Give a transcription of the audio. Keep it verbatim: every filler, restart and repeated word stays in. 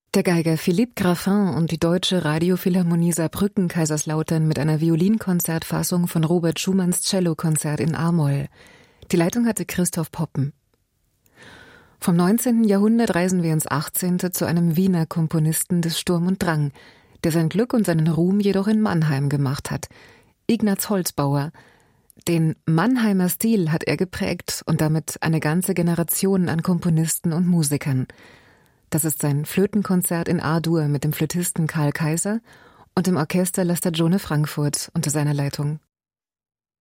Der Geiger Philippe Graffin und die Deutsche Radiophilharmonie Saarbrücken-Kaiserslautern mit einer Violinkonzertfassung von Robert Schumanns Cellokonzert in a-Moll. Die Leitung hatte Christoph Poppen. Vom neunzehnten Jahrhundert reisen wir ins achtzehnte zu einem Wiener Komponisten des Sturm und Drang, der sein Glück und seinen Ruhm jedoch in Mannheim gemacht hat. Ignaz Holzbauer. Den Mannheimer Stil hat er geprägt und damit eine ganze Generation an Komponisten und Musikern. Das ist sein Flötenkonzert in A-Dur mit dem Flötisten Karl Kaiser und dem Orchester La Stagione Frankfurt unter seiner Leitung.